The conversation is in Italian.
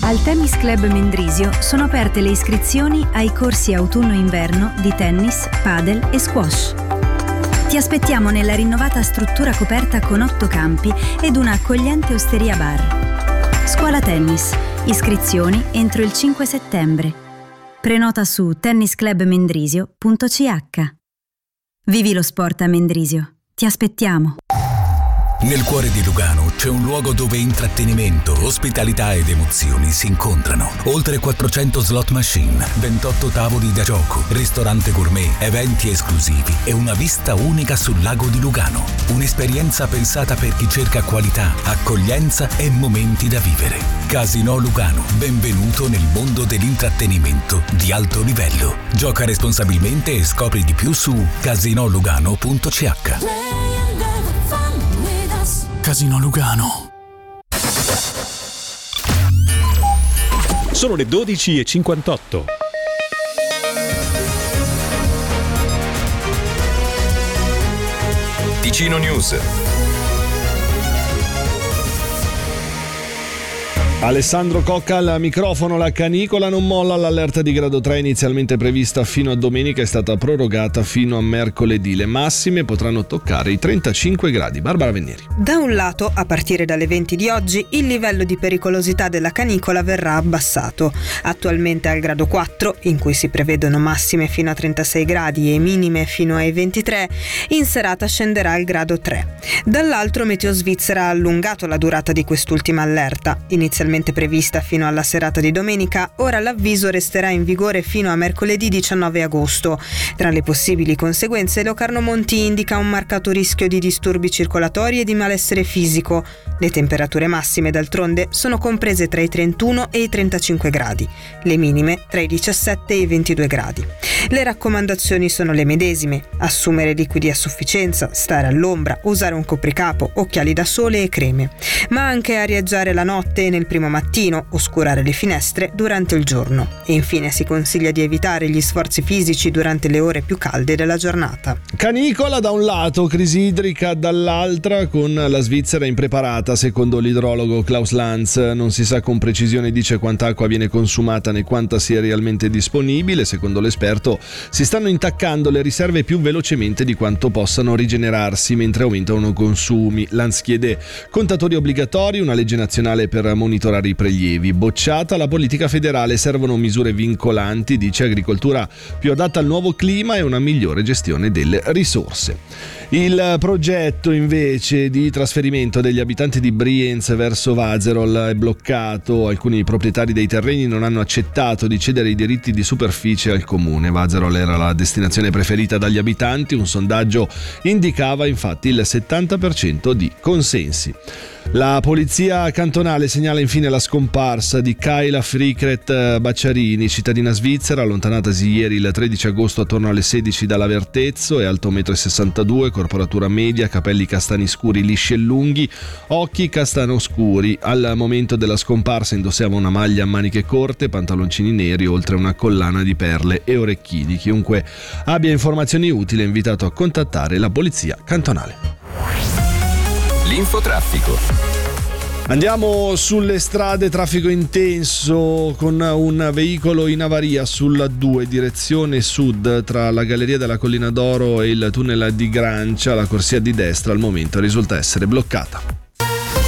Al Tennis Club Mendrisio sono aperte le iscrizioni ai corsi autunno-inverno di tennis, padel e squash. Ti aspettiamo nella rinnovata struttura coperta con 8 campi ed una accogliente osteria bar. Scuola tennis. Iscrizioni entro il 5 settembre. Prenota su tennisclubmendrisio.ch. Vivi lo sport a Mendrisio. Ti aspettiamo. Nel cuore di Lugano c'è un luogo dove intrattenimento, ospitalità ed emozioni si incontrano. Oltre 400 slot machine, 28 tavoli da gioco, ristorante gourmet, eventi esclusivi e una vista unica sul lago di Lugano. Un'esperienza pensata per chi cerca qualità, accoglienza e momenti da vivere. Casino Lugano, benvenuto nel mondo dell'intrattenimento di alto livello. Gioca responsabilmente e scopri di più su casinolugano.ch. Casino Lugano. Sono le 12:58. Ticino News. Alessandro Cocca al microfono. La canicola non molla. L'allerta di grado 3 inizialmente prevista fino a domenica è stata prorogata fino a mercoledì. Le massime potranno toccare i 35 gradi. Barbara Vennieri. Da un lato, a partire dalle 20 di oggi, il livello di pericolosità della canicola verrà abbassato. Attualmente al grado 4, in cui si prevedono massime fino a 36 gradi e minime fino ai 23, in serata scenderà al grado 3. Dall'altro, Meteo Svizzera ha allungato la durata di quest'ultima allerta. Inizialmente prevista fino alla serata di domenica, ora l'avviso resterà in vigore fino a mercoledì 19 agosto. Tra le possibili conseguenze, Locarno Monti indica un marcato rischio di disturbi circolatori e di malessere fisico. Le temperature massime, d'altronde, sono comprese tra i 31 e i 35 gradi, le minime tra i 17 e i 22 gradi. Le raccomandazioni sono le medesime: assumere liquidi a sufficienza, stare all'ombra, usare un copricapo, occhiali da sole e creme, ma anche arieggiare la notte e nel primo mattino, oscurare le finestre durante il giorno. E infine si consiglia di evitare gli sforzi fisici durante le ore più calde della giornata. Canicola da un lato, crisi idrica dall'altra, con la Svizzera impreparata. Secondo l'idrologo Klaus Lanz, non si sa con precisione, dice, quanta acqua viene consumata né quanta sia realmente disponibile. Secondo l'esperto si stanno intaccando le riserve più velocemente di quanto possano rigenerarsi mentre aumentano i consumi. Lanz chiede contatori obbligatori, una legge nazionale per monitorare i prelievi. Bocciata la politica federale, servono misure vincolanti, dice, agricoltura più adatta al nuovo clima e una migliore gestione delle risorse. Il progetto invece di trasferimento degli abitanti di Brienz verso Vazerol è bloccato. Alcuni proprietari dei terreni non hanno accettato di cedere i diritti di superficie al comune. Vazerol era la destinazione preferita dagli abitanti, un sondaggio indicava infatti il 70% di consensi. La polizia cantonale segnala infine la scomparsa di Kayla Frikret Bacciarini, cittadina svizzera, allontanatasi ieri il 13 agosto attorno alle 16 dall'Avertezzo. È alto 1,62 m, corporatura media, capelli castani scuri lisci e lunghi, occhi castano scuri. Al momento della scomparsa indossava una maglia a maniche corte, pantaloncini neri, oltre a una collana di perle e orecchini. Chiunque abbia informazioni utili è invitato a contattare la polizia cantonale. L'infotraffico. Andiamo sulle strade, traffico intenso con un veicolo in avaria sulla 2 direzione sud tra la Galleria della Collina d'Oro e il tunnel di Grancia. La corsia di destra al momento risulta essere bloccata.